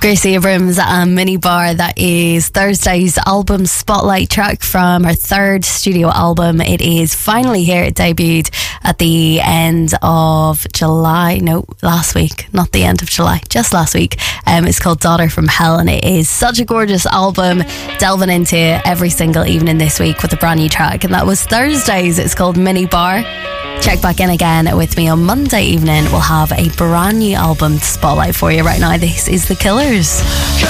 Gracie Abrams and Mini Bar. That is Thursday's album spotlight track from her third studio album. It is finally here. It debuted at the end of July. No, last week. Not the end of July, just last week. It's called Daughter from Hell, and it is such a gorgeous album. Delving into every single evening this week with a brand new track, and that was Thursday's. It's called Mini Bar. Check back in again with me on Monday evening. We'll have a brand new album spotlight for you. Right now, this is The Killers.